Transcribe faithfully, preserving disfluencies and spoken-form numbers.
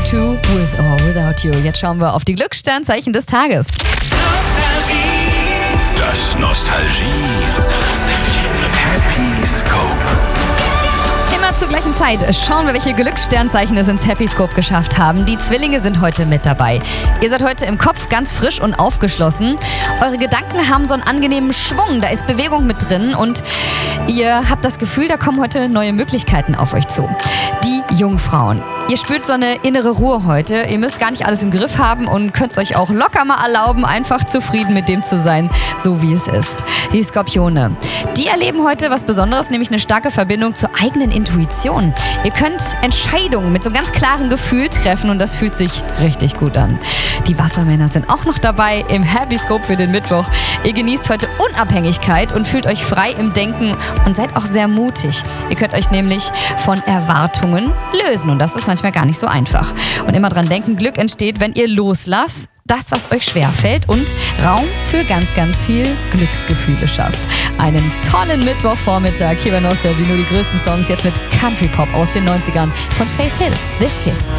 two with or without you. Jetzt schauen wir auf die Glückssternzeichen des Tages. Das Nostalgie. Happy Scope. Immer zur gleichen Zeit schauen wir, welche Glückssternzeichen es ins Happy Scope geschafft haben. Die Zwillinge sind heute mit dabei. Ihr seid heute im Kopf ganz frisch und aufgeschlossen. Eure Gedanken haben so einen angenehmen Schwung, da ist Bewegung mit drin und ihr habt das Gefühl, da kommen heute neue Möglichkeiten auf euch zu. Die Jungfrauen. Ihr spürt so eine innere Ruhe heute. Ihr müsst gar nicht alles im Griff haben und könnt es euch auch locker mal erlauben, einfach zufrieden mit dem zu sein, so wie es ist. Die Skorpione. Die erleben heute was Besonderes, nämlich eine starke Verbindung zur eigenen Intuition. Ihr könnt Entscheidungen mit so einem ganz klaren Gefühl treffen und das fühlt sich richtig gut an. Die Wassermänner sind auch noch dabei im Happy Scope für den Mittwoch. Ihr genießt heute Unabhängigkeit und fühlt euch frei im Denken und seid auch sehr mutig. Ihr könnt euch nämlich von Erwartungen lösen und das ist manchmal gar nicht so einfach. Und immer dran denken, Glück entsteht, wenn ihr loslasst, das, was euch schwerfällt und Raum für ganz, ganz viel Glücksgefühle schafft. Einen tollen Mittwochvormittag. Hier bei Nostalgie nur die größten Songs, jetzt mit Country Pop aus den neunzigern von Faith Hill. This Kiss.